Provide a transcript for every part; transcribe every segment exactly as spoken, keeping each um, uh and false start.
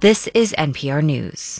This is N P R News.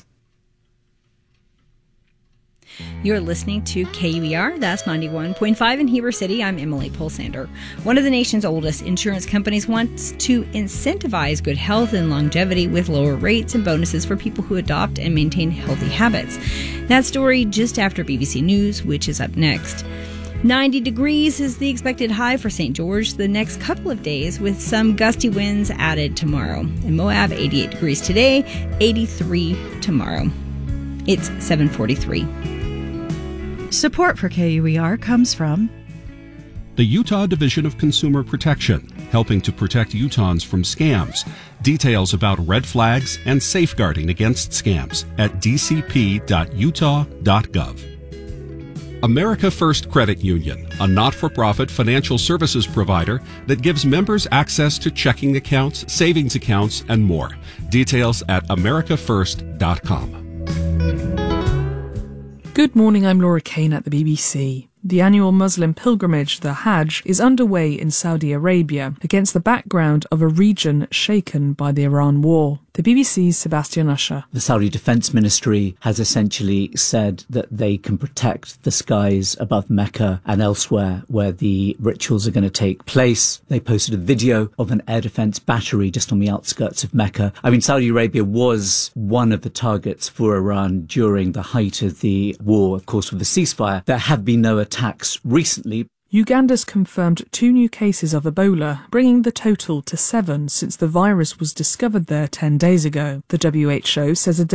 You're listening to K U E R, that's ninety-one point five in Heber City. I'm Emily Polsander. One of the nation's oldest insurance companies wants to incentivize good health and longevity with lower rates and bonuses for people who adopt and maintain healthy habits. That story just after B B C News, which is up next. ninety degrees is the expected high for Saint George the next couple of days, with some gusty winds added tomorrow. In Moab, eighty-eight degrees today, eighty-three tomorrow. It's seven forty-three. Support for K U E R comes from the Utah Division of Consumer Protection, helping to protect Utahns from scams. Details about red flags and safeguarding against scams at d c p dot utah dot gov. America First Credit Union, a not-for-profit financial services provider that gives members access to checking accounts, savings accounts, and more. Details at america first dot com. Good morning, I'm Laura Kane at the B B C. The annual Muslim pilgrimage, the Hajj, is underway in Saudi Arabia against the background of a region shaken by the Iran war. The B B C's Sebastian Usher. The Saudi Defense Ministry has essentially said that they can protect the skies above Mecca and elsewhere where the rituals are going to take place. They posted a video of an air defense battery just on the outskirts of Mecca. I mean, Saudi Arabia was one of the targets for Iran during the height of the war, of course, with the ceasefire. There have been no attacks recently. Uganda's confirmed two new cases of Ebola, bringing the total to seven since the virus was discovered there ten days ago. The W H O says a